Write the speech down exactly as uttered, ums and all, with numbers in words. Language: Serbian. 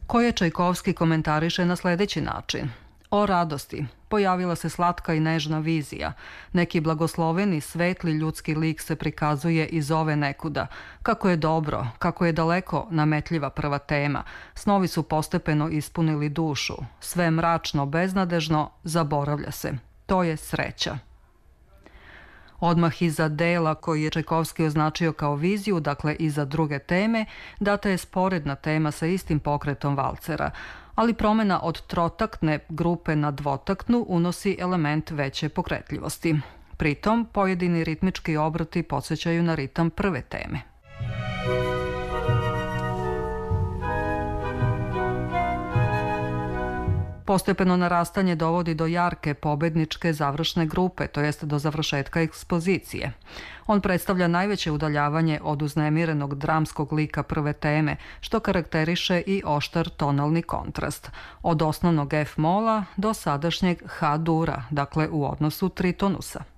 koje Čajkovski komentariše na sledeći način. O radosti, pojavila se slatka i nežna vizija. Neki blagosloveni, svetli ljudski lik se prikazuje iz ove nekuda. Kako je dobro, kako je daleko nametljiva prva tema. Snovi su postepeno ispunili dušu. Sve mračno, beznadežno, zaboravlja se. To je sreća. Odmah iza dela koji je Čajkovski označio kao viziju, dakle iza druge teme, data je sporedna tema sa istim pokretom valcera, ali promena od trotaktne grupe na dvotaktnu unosi element veće pokretljivosti. Pritom, pojedini ritmički obrati podsjećaju na ritam prve teme. Postepeno narastanje dovodi do jarke pobedničke završne grupe, to jest do završetka ekspozicije. On predstavlja najveće udaljavanje od uznemirenog dramskog lika prve teme, što karakteriše i oštar tonalni kontrast, od osnovnog F mola do sadašnjeg H dura, dakle u odnosu tritonusa.